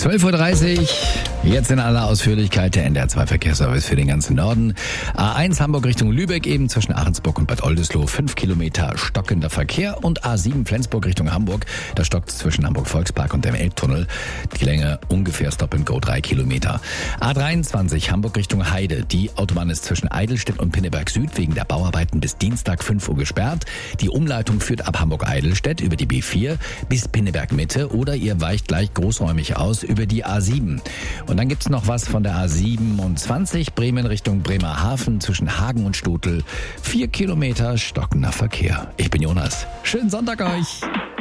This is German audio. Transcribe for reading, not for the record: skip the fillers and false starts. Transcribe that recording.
12.30 Uhr, jetzt in aller Ausführlichkeit der NDR 2 Verkehrsservice für den ganzen Norden. A1 Hamburg Richtung Lübeck, eben zwischen Ahrensburg und Bad Oldesloe, 5 Kilometer stockender Verkehr. Und A7 Flensburg Richtung Hamburg, da stockt zwischen Hamburg Volkspark und dem Elbtunnel. Die Länge ungefähr Stop and Go 3 Kilometer. A23 Hamburg Richtung Heide, die Autobahn ist zwischen Eidelstedt und Pinneberg Süd wegen der Bauarbeiten bis Dienstag 5 Uhr gesperrt. Die Umleitung führt ab Hamburg-Eidelstedt über die B4 bis Pinneberg Mitte oder ihr weicht gleich großräumig aus über die A7. Und dann gibt's noch was von der A27 Bremen Richtung Bremerhaven zwischen Hagen und Stutel. 4 Kilometer stockender Verkehr. Ich bin Jonas. Schönen Sonntag euch.